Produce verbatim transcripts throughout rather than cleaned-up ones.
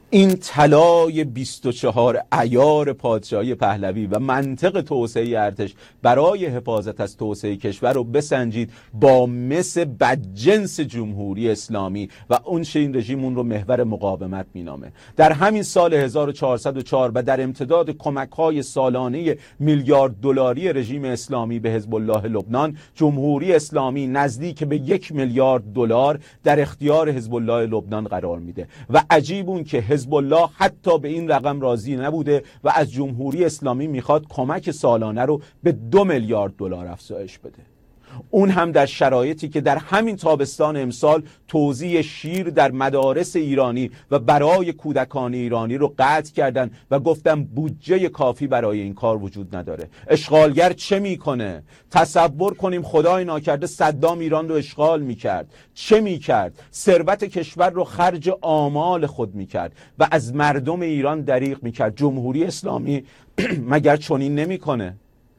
این طلای بیست و چهار عیار پادشاهی پهلوی و منطق توسعه ارتش برای حفاظت از توسعه کشور رو بسنجید با مس بدجنس جمهوری اسلامی و اون چه این رژیم اون رو محور مقاومت مینامه. در همین سال هزار و چهارصد و چهار و در امتداد کمک‌های سالانه میلیارد دلاری رژیم اسلامی به حزب الله لبنان، جمهوری اسلامی نزدیک به یک میلیارد دلار در اختیار حزب الله لبنان قرار میده و عجیب اون که حزب الله حتی به این رقم راضی نبوده و از جمهوری اسلامی میخواد کمک سالانه رو به دو میلیارد دلار افزایش بده. اون هم در شرایطی که در همین تابستان امسال توزیع شیر در مدارس ایرانی و برای کودکان ایرانی رو قطع کردن و گفتن بودجه کافی برای این کار وجود نداره. اشغالگر چه میکنه؟ تصور کنیم خدای ناکرده صدام ایران رو اشغال میکرد، چه میکرد؟ ثروت کشور رو خرج آمال خود میکرد و از مردم ایران دریغ میکرد. جمهوری اسلامی مگر چنین نمیکنه؟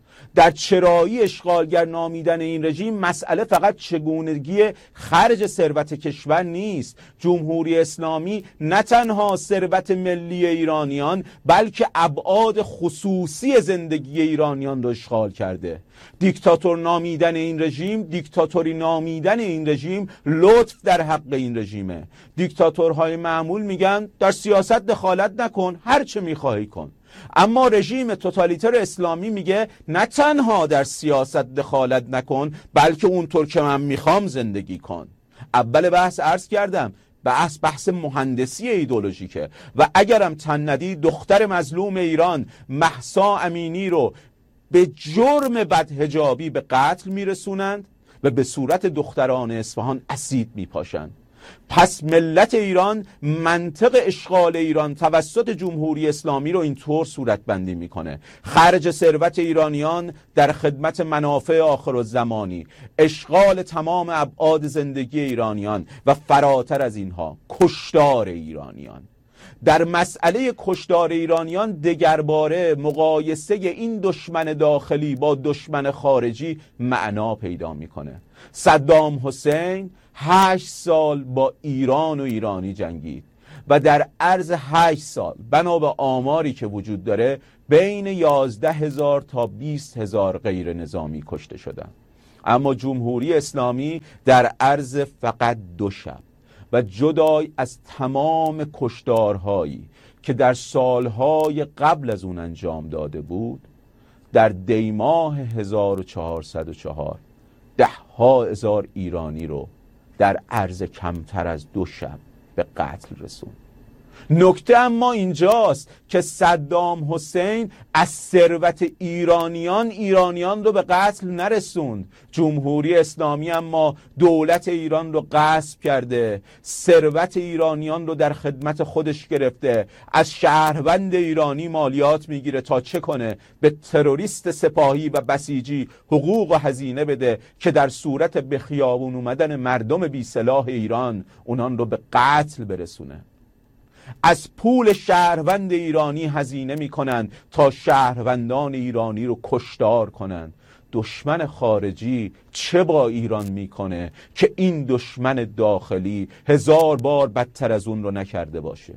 در چرایی اشغالگر نامیدن این رژیم مسئله فقط چگونگی خرج ثروت کشور نیست. جمهوری اسلامی نه تنها ثروت ملی ایرانیان بلکه ابعاد خصوصی زندگی ایرانیان رو اشغال کرده. دیکتاتور نامیدن این رژیم، دیکتاتوری نامیدن این رژیم لطف در حق این رژیمه. دیکتاتورهای معمول میگن در سیاست دخالت نکن، هر چه میخواهی کن. اما رژیم توتالیتر اسلامی میگه نه تنها در سیاست دخالت نکن بلکه اونطور که من میخوام زندگی کن. اول بحث عرض کردم بحث بحث مهندسی ایدئولوژیکه و اگرم تن ندی دختر مظلوم ایران مهسا امینی رو به جرم بدحجابی به قتل میرسونند و به صورت دختران اصفهان اسید میپاشند. پس ملت ایران منطق اشغال ایران توسط جمهوری اسلامی رو اینطور صورت بندی میکنه: خرج ثروت ایرانیان در خدمت منافع آخرالزمانی، اشغال تمام ابعاد زندگی ایرانیان و فراتر از اینها کشتار ایرانیان. در مسئله کشتار ایرانیان دگرباره مقایسه این دشمن داخلی با دشمن خارجی معنا پیدا میکنه. صدام حسین هشت سال با ایران و ایرانی جنگید و در عرض هشت سال بنا به آماری که وجود داره بین یازده هزار تا بیست هزار غیر نظامی کشته شدن. اما جمهوری اسلامی در عرض فقط دو شب و جدای از تمام کشتارهایی که در سالهای قبل از اون انجام داده بود، در دیماه هزار و چهارصد و چهار ده ها هزار ایرانی رو در عرض کمتر از دو شب به قتل رسوند. نکته اما اینجاست که صدام حسین از ثروت ایرانیان ایرانیان رو به قتل نرسوند. جمهوری اسلامی اما دولت ایران رو غصب کرده، ثروت ایرانیان رو در خدمت خودش گرفته، از شهروند ایرانی مالیات میگیره تا چه کنه؟ به تروریست سپاهی و بسیجی حقوق و هزینه بده که در صورت به خیابون اومدن مردم بی سلاح ایران اونان رو به قتل برسونه. از پول شهروند ایرانی هزینه میکنن تا شهروندان ایرانی رو کشتار کنن. دشمن خارجی چه با ایران میکنه که این دشمن داخلی هزار بار بدتر از اون رو نکرده باشه؟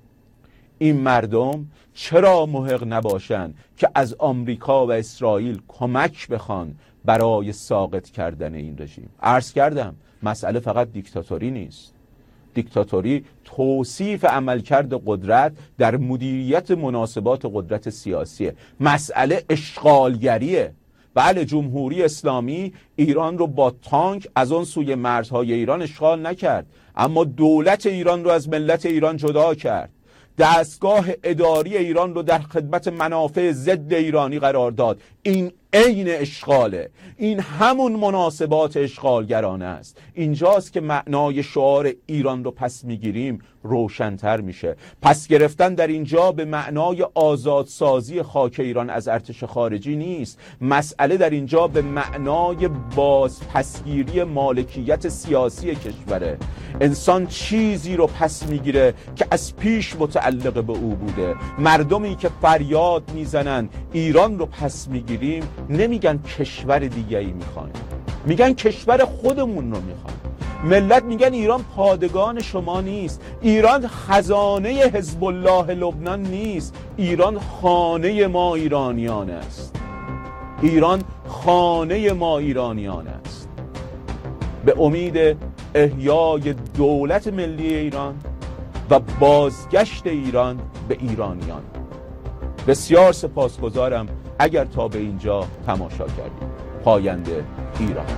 این مردم چرا محق نباشن که از آمریکا و اسرائیل کمک بخوان برای ساقط کردن این رژیم؟ عرض کردم مسئله فقط دیکتاتوری نیست. دیکتاتوری توصیف عملکرد قدرت در مدیریت مناسبات قدرت سیاسیه. مسئله اشغالگریه. بله، جمهوری اسلامی ایران رو با تانک از اون سوی مرزهای ایران اشغال نکرد، اما دولت ایران رو از ملت ایران جدا کرد. دستگاه اداری ایران رو در خدمت منافع ضد ایرانی قرار داد. این عین اشغاله. این همون مناسبات اشغالگرانه است. اینجاست که معنای شعار ایران رو پس میگیریم روشن‌تر میشه. پس گرفتن در اینجا به معنای آزادسازی خاک ایران از ارتش خارجی نیست. مسئله در اینجا به معنای بازپسگیری مالکیت سیاسی کشوره. انسان چیزی رو پس میگیره که از پیش متعلق به او بوده. مردمی که فریاد میزنن ایران رو پس میگیریم نمیگن کشور دیگه‌ای میخوایم، میگن کشور خودمون رو میخوایم. ملت میگن ایران پادگان شما نیست، ایران خزانه حزب الله لبنان نیست، ایران خانه ما ایرانیان است، ایران خانه ما ایرانیان است. به امید احیای دولت ملی ایران و بازگشت ایران به ایرانیان. بسیار سپاسگزارم اگر تا به اینجا تماشا کردید. پاینده ایران.